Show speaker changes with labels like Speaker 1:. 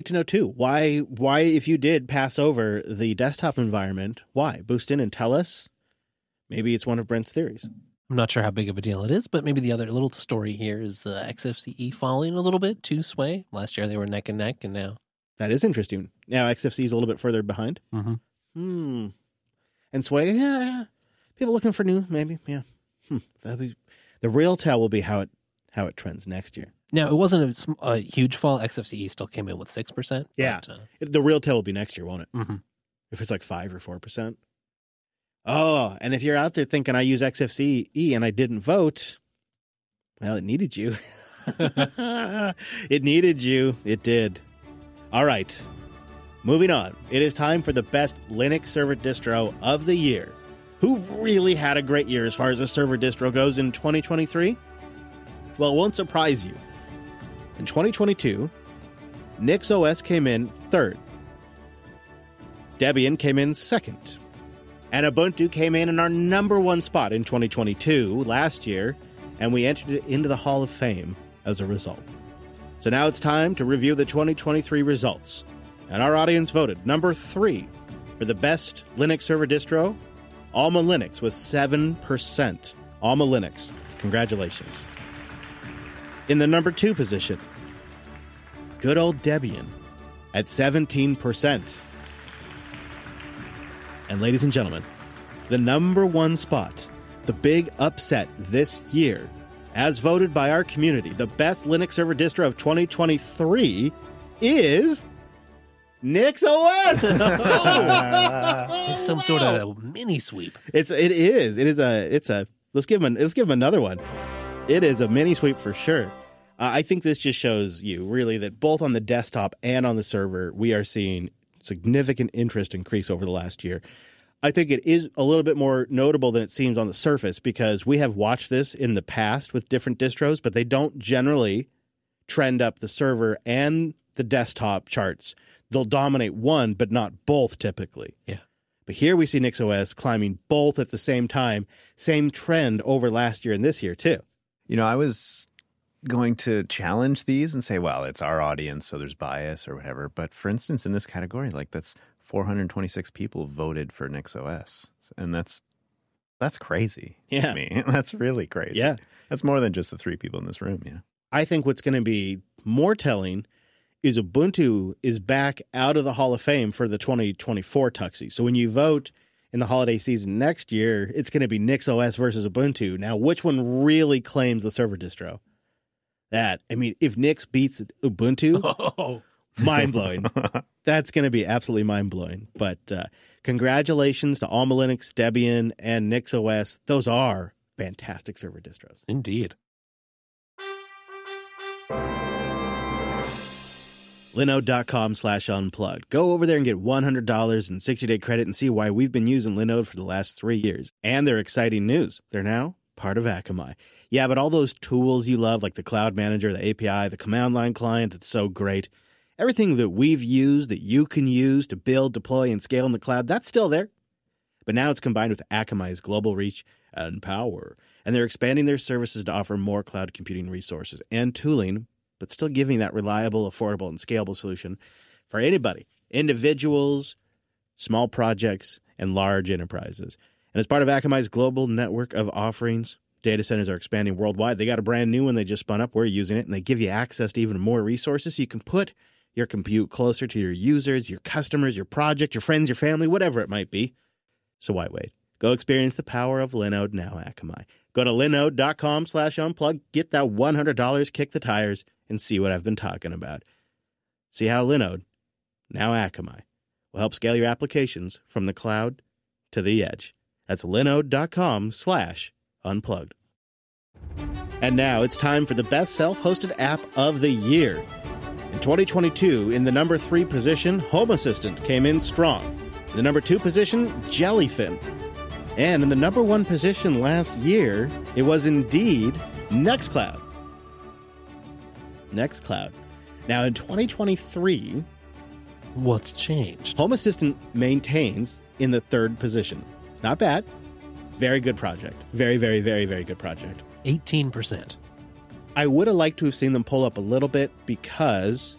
Speaker 1: to know too. Why, if you did pass over the desktop environment, why? Boost in and tell us. Maybe it's one of Brent's theories.
Speaker 2: I'm not sure how big of a deal it is, but maybe the other little story here is XFCE falling a little bit to Sway. Last year they were neck and neck, and now. That
Speaker 1: is interesting. Now XFCE is a little bit further behind.
Speaker 2: Mm-hmm.
Speaker 1: And Sway, yeah. People looking for new, maybe, yeah. That'd be the real tell will be how it trends next year.
Speaker 2: Now, it wasn't a huge fall. XFCE still came in with 6%.
Speaker 1: Yeah. But, the real tell will be next year, won't it?
Speaker 2: Mm-hmm.
Speaker 1: If it's like 5 or 4%. Oh, and if you're out there thinking I use XFCE and I didn't vote, well, it needed you. It needed you. It did. All right. Moving on. It is time for the best Linux server distro of the year. Who really had a great year as far as a server distro goes in 2023? Well, it won't surprise you. In 2022, NixOS came in third. Debian came in second. And Ubuntu came in our number one spot in 2022 last year, and we entered it into the Hall of Fame as a result. So now it's time to review the 2023 results. And our audience voted number 3 for the best Linux server distro, Alma Linux with 7%. Alma Linux. Congratulations. In the number 2 position, good old Debian at 17%. And ladies and gentlemen, the number 1 spot, the big upset this year, as voted by our community, the best Linux server distro of 2023 is NixOS.
Speaker 2: It's some sort of mini sweep.
Speaker 1: It is. Let's give him another one. It is a mini sweep for sure. I think this just shows you really that both on the desktop and on the server, we are seeing significant interest increase over the last year. I think it is a little bit more notable than it seems on the surface because we have watched this in the past with different distros, but they don't generally trend up the server and the desktop charts. They'll dominate one, but not both typically.
Speaker 2: Yeah.
Speaker 1: But here we see NixOS climbing both at the same time, same trend over last year and this year too.
Speaker 3: You know, I was going to challenge these and say, well, it's our audience, so there's bias or whatever. But for instance, in this category, like that's 426 people voted for NixOS. And that's crazy.
Speaker 1: Yeah.
Speaker 3: To me. That's really crazy.
Speaker 1: Yeah.
Speaker 3: That's more than just the 3 people in this room. Yeah.
Speaker 1: I think what's going to be more telling is Ubuntu is back out of the Hall of Fame for the 2024 Tuxie. So when you vote in the holiday season next year, it's going to be NixOS versus Ubuntu. Now, which one really claims the server distro? If Nix beats Ubuntu, mind-blowing. That's going to be absolutely mind-blowing. But congratulations to Alma Linux, Debian, and NixOS. Those are fantastic server distros.
Speaker 2: Indeed.
Speaker 1: Linode.com/unplugged. Go over there and get $100 in 60-day credit and see why we've been using Linode for the last 3 years. And their exciting news. They're now part of Akamai. Yeah, but all those tools you love, like the Cloud Manager, the API, the command line client, that's so great. Everything that we've used that you can use to build, deploy, and scale in the cloud, that's still there. But now it's combined with Akamai's global reach and power. And they're expanding their services to offer more cloud computing resources and tooling, but still giving that reliable, affordable, and scalable solution for anybody, individuals, small projects, and large enterprises. And as part of Akamai's global network of offerings, data centers are expanding worldwide. They got a brand new one they just spun up. We're using it, and they give you access to even more resources so you can put your compute closer to your users, your customers, your project, your friends, your family, whatever it might be. So why wait? Go experience the power of Linode now, Akamai. Go to linode.com/unplug, get that $100, kick the tires, and see what I've been talking about. See how Linode, now Akamai, will help scale your applications from the cloud to the edge. That's linode.com/unplugged. And now it's time for the best self-hosted app of the year. In 2022, in the number 3 position, Home Assistant came in strong. In the number 2 position, Jellyfin. And in the number 1 position last year, it was indeed Nextcloud. Nextcloud. Now in 2023,
Speaker 2: what's changed?
Speaker 1: Home Assistant maintains in the 3rd position. Not bad. Very good project. Very, very, very, very good project.
Speaker 2: 18%.
Speaker 1: I would have liked to have seen them pull up a little bit because